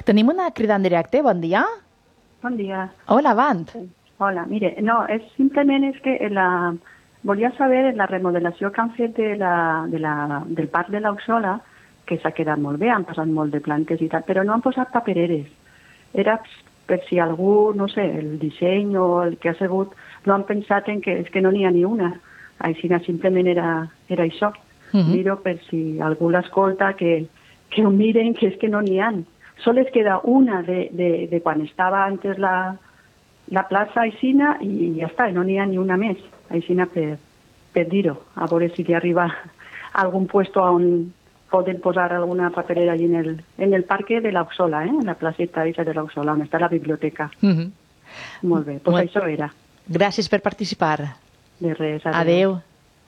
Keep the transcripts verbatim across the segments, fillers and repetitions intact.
Tenim una crida en directe, bon dia. Bon dia. Hola, avant. Hola, mire, no, és simplement és que la, volia saber la remodelació que han fet de la, de la, del parc de l'Auxola, que s'ha quedat molt bé, han passat molt de plantes i tal, però no han posat papereres. Era per si algú, no sé, el disseny o el que ha sigut, no han pensat en que és que no n'hi ha ni una. Així simplement era, era això. Uh -huh. Miro per si algú l'escolta, que, que ho miren, que és que no n'hi ha. Sols queda una de, de, de quan estava antes la, la plaça Aixina i ja està, no n'hi ha ni una més. Aixina per, per dir-ho, a veure si li arriba algun puesto on poden posar alguna paperera allí en el, en el parque de l'Auxola, eh? En la placeta de l'Auxola, on està la biblioteca. Uh -huh. Molt bé, doncs pues això era. Gràcies per participar. De res, adéu. Adéu.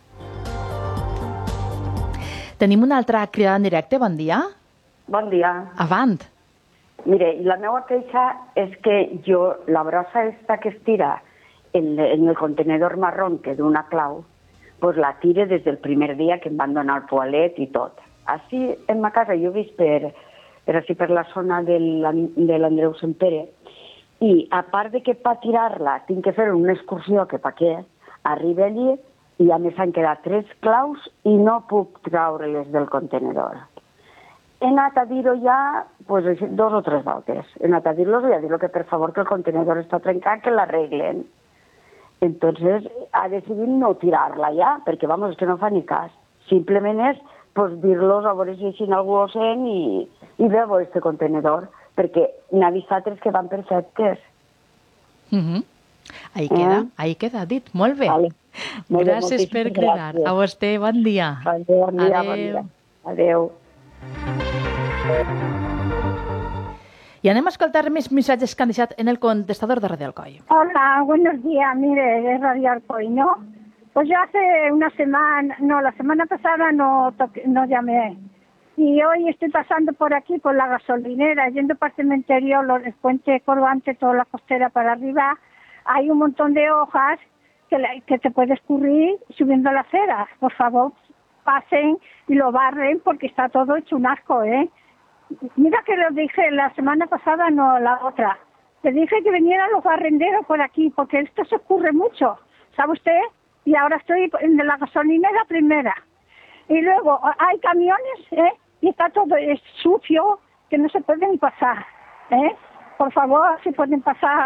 Tenim una altra cridada en directe, bon dia. Bon dia. Avant. Mire, la meva queixa és que jo, la brossa esta que es tira en, en el contenedor marrón, que d'una clau, pues la tire des del primer dia que em van donar el poalet i tot. Així, en ma casa, jo he vist per, per, així per la zona de l'Andreu Sempere, i a part de que per tirar-la tinc que fer una excursió que pa què, arriba allí i a més han quedat tres claus i no puc treure-les del contenedor. He anat a dir-ho ja pues, dos o tres voltes. He anat a dir-los i a dir-lo que per favor que el contenedor està trencat, que l'arreglen. Entonces ha decidit no tirar-la ja, perquè vamos, és que no fa ni cas. Simplement és pues, dir-los a veure si així algú ho sent i, i veu este contenedor, perquè n'ha vist altres que van perfectes. Uh -huh. Ahí queda, eh? ahí queda dit. Molt bé. Vale. Molt gràcies bé, per cridar. Gràcies. A vostè, bon dia. Bon dia, bon dia, bon dia. Adéu. Y anem a escoltar mis missatges que han deixat en el contestador de Radio Alcoi. Hola, buenos días, mire, de Radio Alcoi, ¿no? Pues yo hace una semana, no, la semana pasada no, toque, no llamé. Y hoy estoy pasando por aquí, por la gasolinera, yendo para el cementerio, los, el puente colgante, toda la costera para arriba. Hay un montón de hojas que, la, que te puede escurrir subiendo la acera. Por favor, pasen y lo barren porque está todo hecho un asco, ¿eh? Mira que lo dije la semana pasada, no la otra. Le dije que vinieran los barrenderos por aquí, porque esto se ocurre mucho, ¿sabe usted? Y ahora estoy en la gasolinera primera. Y luego hay camiones, ¿eh? Y está todo es sucio, que no se pueden pasar, ¿eh? Por favor, si pueden pasar.